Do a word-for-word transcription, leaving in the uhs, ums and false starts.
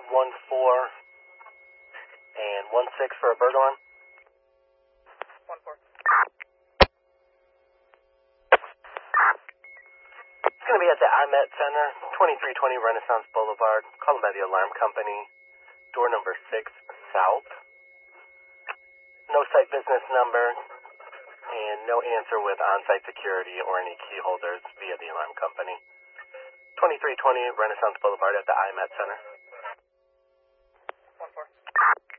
one four, and one six for a bird alarm. one four. It's going to be at the I M E T Center, twenty-three twenty Renaissance Boulevard, calling by the alarm company, door number six south. No site business number, and no answer with on-site security or any key holders via the alarm company. twenty-three twenty Renaissance Boulevard at the I M E T Center. one four.